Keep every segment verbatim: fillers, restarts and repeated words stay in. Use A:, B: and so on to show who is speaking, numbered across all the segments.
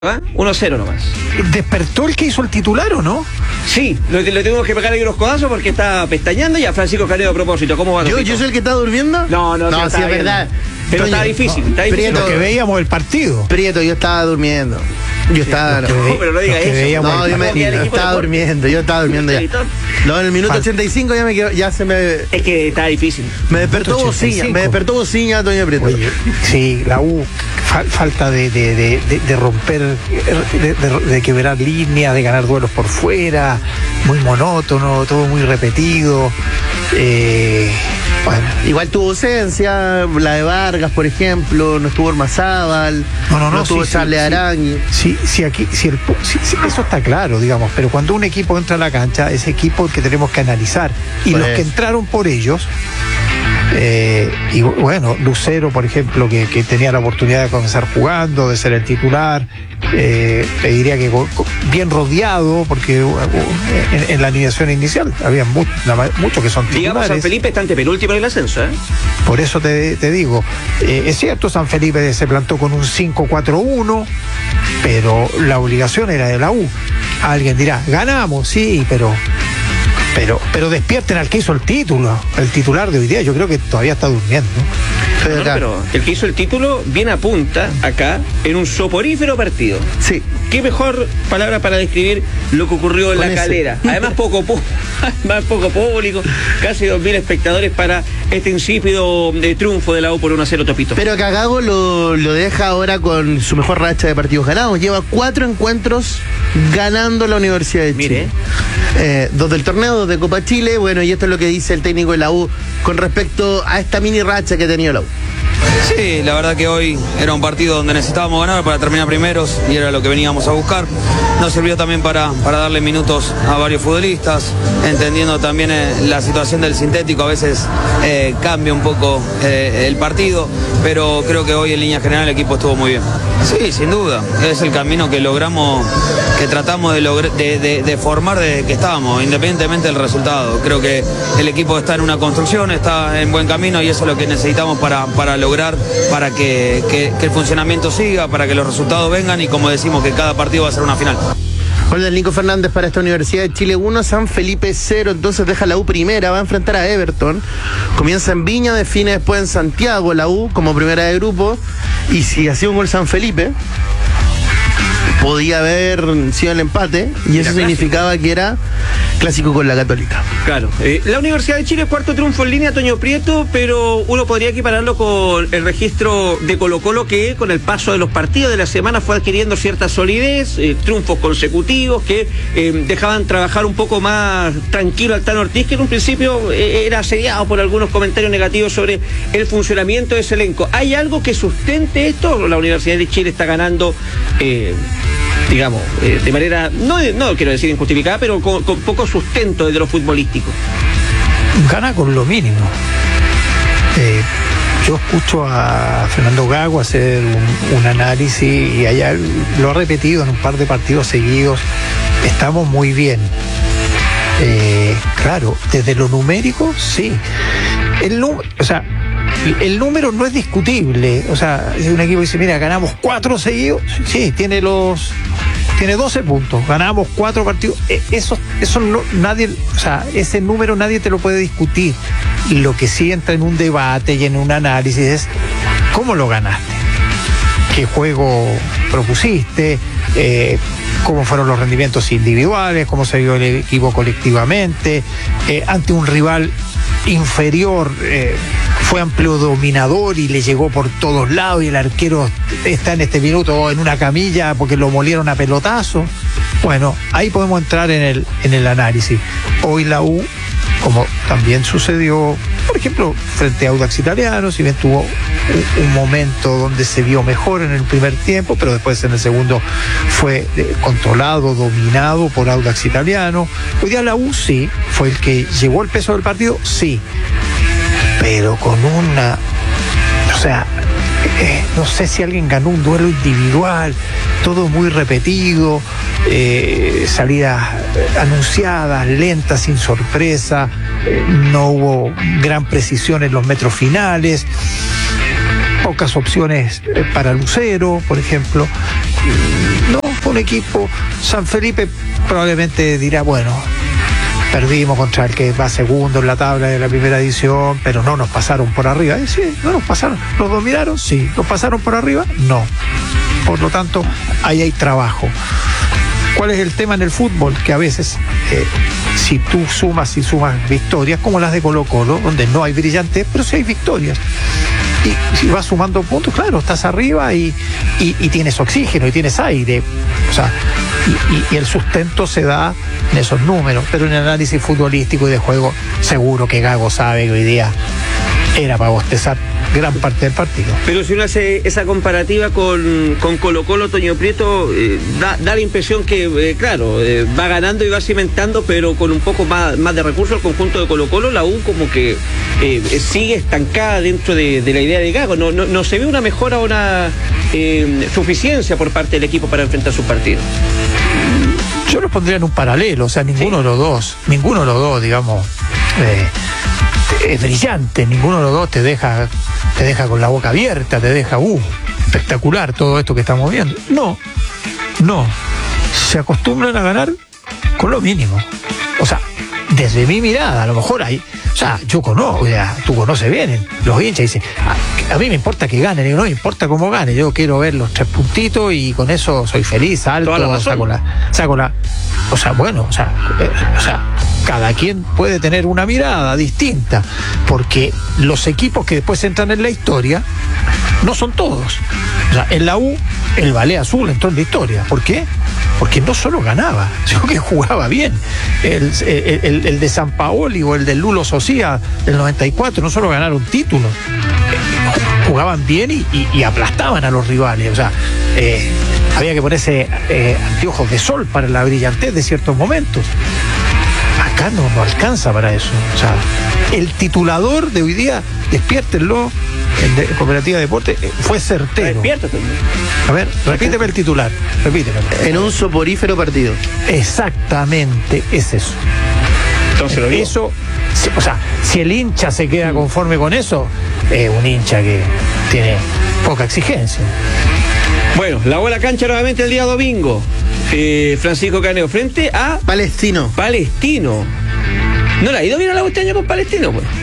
A: ¿Ah? uno cero nomás.
B: ¿Despertó el que hizo el titular o no?
A: Sí, le, le tengo que pegar ahí unos codazos porque está pestañeando y a Francisco Canedo a propósito. ¿Cómo va?
C: ¿Yo, ¿Yo soy el que está durmiendo?
A: No, no,
C: no,
A: sí,
C: sí es verdad.
A: Pero
C: Toño,
A: está difícil,
C: no,
A: está difícil.
B: Prieto, lo que veíamos el partido.
C: Prieto, yo estaba durmiendo. Yo estaba.
B: Lo que
A: No,
B: ve-
A: pero no diga
B: lo que
A: eso.
B: veíamos
C: No,
B: el
C: yo, me,
B: partido.
C: yo
A: equipo
C: estaba
A: de-
C: durmiendo, yo estaba durmiendo ya. No, en el minuto
B: Fal-
C: ochenta y cinco ya me quedo, ya se me.
A: Es que está difícil.
C: Me despertó
B: ochenta y
C: bocina,
B: cinco.
C: me despertó bocina, Toño Prieto.
B: Oye, sí, la U, fa- falta de, de, de, de, de romper, de, de, de quebrar líneas, de ganar duelos por fuera, muy monótono, todo muy repetido. Eh, bueno,
C: Igual tuvo ausencia, la de Vargas, por ejemplo, no estuvo Ormazábal,
B: no, no, no,
C: estuvo
B: sí,
C: Charles
B: sí, sí.
C: Arangui.
B: Sí, sí, aquí, sí, el, pu- sí, sí, eso está claro, digamos, pero cuando un equipo entra a la cancha, ese equipo que tenemos que analizar. Y
C: Por
B: los
C: eso.
B: que entraron por ellos, eh, y bueno, Lucero, por ejemplo, que, que tenía la oportunidad de comenzar jugando, de ser el titular, eh, te diría que go- go- bien rodeado, porque uh, uh, en, en la alineación inicial había mu- la ma- muchos que son
A: Digamos,
C: pues,
B: titulares.
A: San Felipe está ante penúltimo en el ascenso, ¿eh?
B: Por eso te, te digo, eh, es cierto, San Felipe se plantó con un cinco cuatro uno, pero la obligación era de la U. Alguien dirá, ganamos, sí, pero pero pero despierten al que hizo el título, el titular de hoy día. Yo creo que todavía está durmiendo.
C: Estoy
A: No, no,
C: acá.
A: pero el que hizo el título viene a punta acá en un soporífero partido.
C: Sí.
A: Qué mejor palabra para describir lo que ocurrió en
C: Con
A: la
C: ese.
A: Calera. Además, poco, pu- además, poco público, casi dos mil espectadores para este insípido eh, triunfo de la U por uno a cero, Topito.
C: Pero Cagago lo, lo deja ahora con su mejor racha de partidos ganados. Lleva cuatro encuentros ganando la Universidad de Chile.
A: Mire.
C: Eh, dos del torneo, dos de Copa Chile. Bueno, y esto es lo que dice el técnico de la U con respecto a esta mini racha que ha tenido la U.
D: Sí, la verdad que hoy era un partido donde necesitábamos ganar para terminar primeros y era lo que veníamos a buscar. Nos sirvió también para, para darle minutos a varios futbolistas, entendiendo también eh, la situación del sintético, a veces eh, cambia un poco eh, el partido, pero creo que hoy en línea general el equipo estuvo muy bien. Sí, sin duda, es el camino que logramos, que tratamos de, logr- de, de, de formar desde que estábamos, independientemente del resultado. Creo que el equipo está en una construcción, está en buen camino y eso es lo que necesitamos para, para lograr, para que, que, que el funcionamiento siga, para que los resultados vengan y como decimos que cada partido va a ser una final.
C: Gol de Nico Fernández para esta Universidad de Chile uno, San Felipe cero, entonces deja la U primera, va a enfrentar a Everton, comienza en Viña, define después en Santiago la U como primera de grupo, y si hacía un gol San Felipe, podía haber sido el empate, y eso
A: Era
C: significaba que era clásico con la Católica.
A: Claro. Eh, la Universidad de Chile, cuarto triunfo en línea, Toño Prieto, pero uno podría equipararlo con el registro de Colo-Colo que con el paso de los partidos de la semana fue adquiriendo cierta solidez, eh, triunfos consecutivos que eh, dejaban trabajar un poco más tranquilo al Tano Ortiz, que en un principio eh, era asediado por algunos comentarios negativos sobre el funcionamiento de ese elenco. ¿Hay algo que sustente esto? La Universidad de Chile está ganando... Eh, digamos, eh, de manera, no, no quiero decir injustificada, pero con, con poco sustento desde lo futbolístico.
B: Gana con lo mínimo. Eh, yo escucho a Fernando Gago hacer un, un análisis y allá lo ha repetido en un par de partidos seguidos. Estamos muy bien. Eh, claro, desde lo numérico, sí. El número, o sea, el número no es discutible. O sea, si un equipo dice, mira, ganamos cuatro seguidos, sí, tiene los tiene doce puntos, ganamos cuatro partidos. Eso, eso no, nadie, o sea, ese número nadie te lo puede discutir. Y lo que sí entra en un debate y en un análisis es cómo lo ganaste, qué juego propusiste, eh, cómo fueron los rendimientos individuales, cómo se vio el equipo colectivamente, eh, ante un rival inferior, eh, fue amplio dominador y le llegó por todos lados y el arquero está en este minuto en una camilla porque lo molieron a pelotazo. Bueno, ahí podemos entrar en el, en el análisis. Hoy la U, como también sucedió, por ejemplo, frente a Audax Italiano, si bien tuvo un, un momento donde se vio mejor en el primer tiempo, pero después en el segundo fue eh, controlado, dominado por Audax Italiano. Hoy día la U sí, fue el que llevó el peso del partido, sí, pero con una, o sea, eh, no sé si alguien ganó un duelo individual, todo muy repetido, eh, salidas anunciadas, lentas, sin sorpresa, eh, no hubo gran precisión en los metros finales, pocas opciones para Lucero, por ejemplo. no, fue un equipo. San Felipe probablemente dirá, bueno, perdimos contra el que va segundo en la tabla de la primera edición, pero no nos pasaron por arriba. Eh, sí, no nos pasaron. ¿Los dominaron? Sí. ¿Los pasaron por arriba? No. Por lo tanto, ahí hay trabajo. ¿Cuál es el tema en el fútbol? Que a veces, eh, si tú sumas y sumas victorias, como las de Colo-Colo, donde no hay brillantez, pero sí hay victorias. Y si vas sumando puntos, claro, estás arriba y, y, y tienes oxígeno y tienes aire. O sea, y, y, y el sustento se da en esos números. Pero en el análisis futbolístico y de juego, seguro que Gago sabe que hoy día era para bostezar gran parte del partido.
A: Pero si uno hace esa comparativa con, con Colo-Colo, Toño Prieto, eh, da, da la impresión que, eh, claro, eh, va ganando y va cimentando, pero con un poco más, más de recursos el conjunto de Colo-Colo. La U como que eh, sigue estancada dentro de, de la idea de Gago. No, no, no se ve una mejora o una eh, suficiencia por parte del equipo para enfrentar sus partidos.
B: Yo los pondría en un paralelo, o sea, ninguno de los dos, ninguno de los dos, digamos, eh, es brillante, ninguno de los dos te deja, te deja con la boca abierta, te deja, uh, espectacular todo esto que estamos viendo. No, no, se acostumbran a ganar con lo mínimo. O sea, desde mi mirada, a lo mejor hay, o sea, yo conozco, o sea, tú conoces bien, los hinchas dicen, a, a mí me importa que gane, digo, no me importa cómo gane, yo quiero ver los tres puntitos y con eso soy feliz, salto, saco la, saco la, o sea, bueno, o sea, eh, o sea, cada quien puede tener una mirada distinta, porque los equipos que después entran en la historia no son todos. O sea, en la U, el Ballet Azul entró en la historia. ¿Por qué? Porque no solo ganaba, sino que jugaba bien. El, el, el, el de San Paoli o el del Lulo Socia del noventa y cuatro no solo ganaron títulos, jugaban bien y, y, y aplastaban a los rivales. O sea, eh, había que ponerse eh, anteojos de sol para la brillantez de ciertos momentos. Acá no, no alcanza para eso. O sea, el titulador de hoy día, despiértenlo, en de, Cooperativa de Deporte, fue certero.
A: Despiértate.
B: A ver, repíteme el titular. Repíteme.
C: En un soporífero partido.
B: Exactamente, es eso.
A: Entonces lo digo.
B: Eso, o sea, si el hincha se queda conforme con eso, es un hincha que tiene poca exigencia.
A: Bueno, la bola cancha nuevamente el día domingo. Eh, Francisco Caneo frente a
C: Palestino.
A: Palestino. ¿No le ha ido bien a la U este año con Palestino? Pues?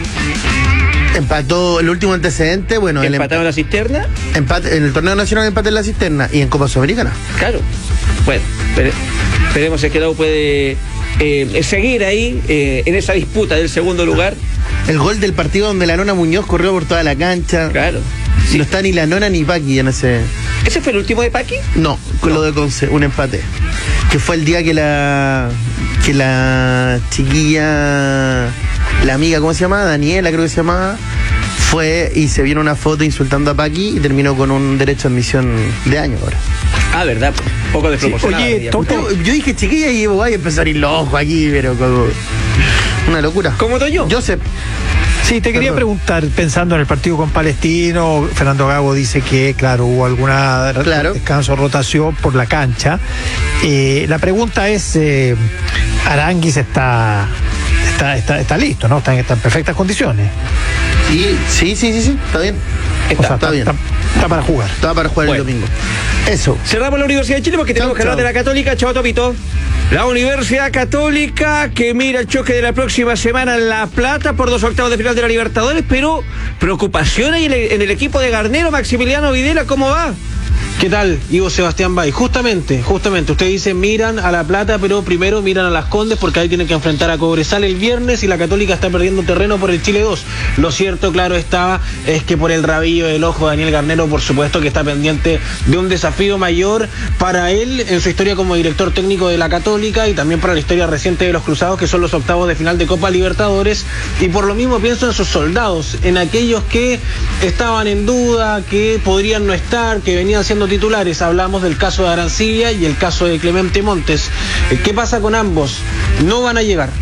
C: Empató el último antecedente, bueno, el
A: empataron
C: emp-
A: la cisterna.
C: Empate, en el torneo nacional empate en la cisterna y en Copa Sudamericana.
A: Claro. Bueno, espere, esperemos que la U puede eh, seguir ahí eh, en esa disputa del segundo lugar.
C: El gol del partido donde la Nona Muñoz corrió por toda la cancha.
A: Claro.
C: Sí. No está ni la Nona ni Paqui en ese.
A: ¿Ese fue el último de Paqui?
C: No, con no. Lo de Conce, un empate. Que fue el día que la. que la chiquilla. La amiga, ¿cómo se llama? Daniela, creo que se llamaba. Fue y se vio una foto insultando a Paqui y terminó con un derecho a admisión de año ahora.
A: Ah, ¿verdad? Un poco desproporcionado.
C: Sí, oye, Toto, yo dije chiquilla y voy a empezar a ir los ojos aquí, pero como. Una locura.
A: ¿Cómo estoy yo?
C: Joseph.
B: Sí, te quería Perdón. preguntar, pensando en el partido con Palestino, Fernando Gago dice que, claro, hubo alguna
C: claro.
B: descanso, rotación por la cancha. Eh, la pregunta es, eh, Aranguis está, está, está, está listo, ¿no? Está en, está en perfectas condiciones.
C: Sí, sí, sí, sí, sí, está bien.
B: Está, o sea, está, está bien. Está, está para jugar.
C: Está para jugar bueno. El domingo. Eso.
A: Cerramos la Universidad de Chile porque tenemos chau, que hablar chau. de la Católica. Chao, Topito. La Universidad Católica que mira el choque de la próxima semana en La Plata por dos octavos de final de la Libertadores, pero preocupación ahí en el, en el equipo de Garnero. Maximiliano Videla, ¿cómo va?
E: ¿Qué tal, Ivo Sebastián Bay? Justamente, justamente, usted dice miran a La Plata, pero primero miran a Las Condes porque ahí tienen que enfrentar a Cobresal el viernes y la Católica está perdiendo terreno por el Chile dos. Lo cierto, claro está, es que por el rabillo del ojo de Daniel Garnero, por supuesto que está pendiente de un desafío mayor para él en su historia como director técnico de la Católica y también para la historia reciente de los Cruzados, que son los octavos de final de Copa Libertadores, y por lo mismo pienso en sus soldados, en aquellos que estaban en duda, que podrían no estar, que venían siendo titulares. Hablamos del caso de Arancibia y el caso de Clemente Montes. ¿Qué pasa con ambos? No van a llegar.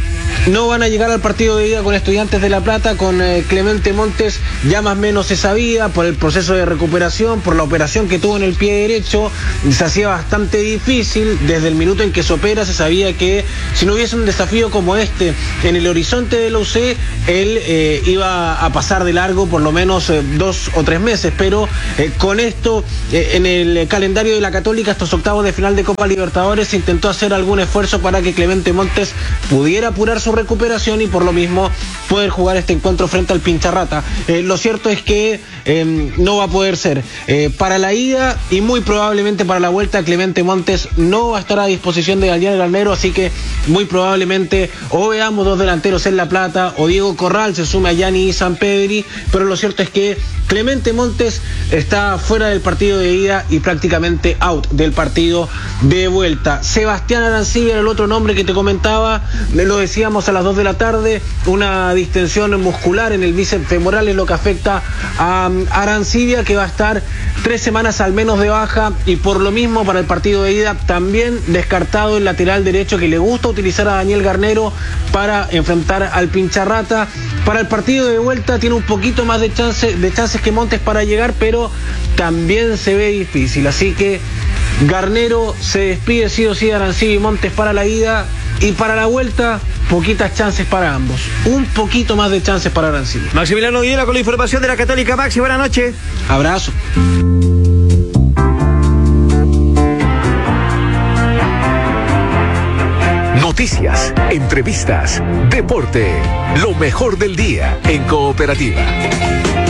E: no van a llegar al partido de ida con Estudiantes de La Plata, con eh, Clemente Montes ya más o menos se sabía por el proceso de recuperación, por la operación que tuvo en el pie derecho, se hacía bastante difícil. Desde el minuto en que se opera se sabía que si no hubiese un desafío como este en el horizonte de la U C, él eh, iba a pasar de largo por lo menos eh, dos o tres meses, pero eh, con esto eh, en el calendario de la Católica, estos octavos de final de Copa Libertadores, se intentó hacer algún esfuerzo para que Clemente Montes pudiera apurar su recuperación y por lo mismo poder jugar este encuentro frente al Pincharrata. Eh, lo cierto es que eh, no va a poder ser. Eh, para la ida y muy probablemente para la vuelta, Clemente Montes no va a estar a disposición de Daniel Garnero, así que muy probablemente o veamos dos delanteros en La Plata o Diego Corral se sume a Gianni Sampedri, pero lo cierto es que Clemente Montes está fuera del partido de ida y prácticamente out del partido de vuelta. Sebastián Arancibia era el otro nombre que te comentaba, lo decíamos a las dos de la tarde, una distensión muscular en el bíceps femoral es lo que afecta a Arancibia, que va a estar tres semanas al menos de baja, y por lo mismo para el partido de ida también descartado el lateral derecho que le gusta utilizar a Daniel Garnero para enfrentar al Pincharrata. Para el partido de vuelta tiene un poquito más de chance, de chances que Montes para llegar, pero también se ve difícil, así que Garnero se despide sí o sí de Arancibia y Montes para la ida, y para la vuelta poquitas chances para ambos, un poquito más de chances para Arancibia.
A: Maximiliano Videla con la información de la Católica. Maxi, buenas noches.
E: Abrazo.
F: Noticias, entrevistas, deporte, lo mejor del día en Cooperativa.